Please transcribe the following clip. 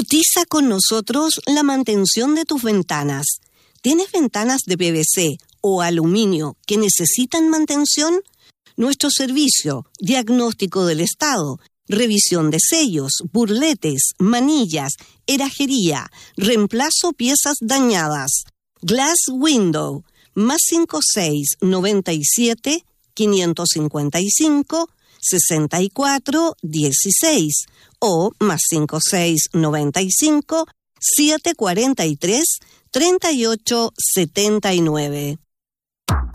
Cotiza con nosotros la mantención de tus ventanas. ¿Tienes ventanas de PVC o aluminio que necesitan mantención? Nuestro servicio, diagnóstico del estado, revisión de sellos, burletes, manillas, herrajería, reemplazo piezas dañadas. Glass Window, más 5697 555 64 16 o más 5695 743 3879.